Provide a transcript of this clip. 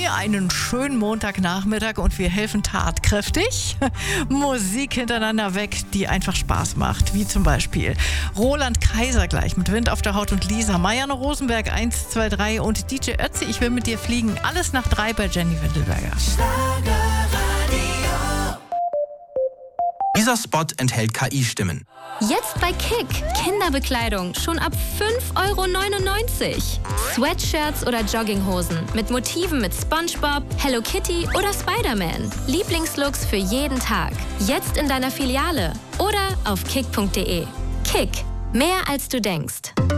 einen schönen Montagnachmittag und wir helfen tatkräftig. Musik hintereinander weg, die einfach Spaß macht, wie zum Beispiel Roland Kaiser gleich mit Wind auf der Haut und Lisa, Marianne Rosenberg 1, 2, 3 und DJ Ötzi, ich will mit dir fliegen. Alles nach 3 bei Jenny Windelberger. Dieser Spot enthält KI-Stimmen. Jetzt bei Kick. Kinderbekleidung schon ab 5,99 €. Sweatshirts oder Jogginghosen mit Motiven mit SpongeBob, Hello Kitty oder Spider-Man. Lieblingslooks für jeden Tag. Jetzt in deiner Filiale oder auf kick.de. Kick. Mehr als du denkst.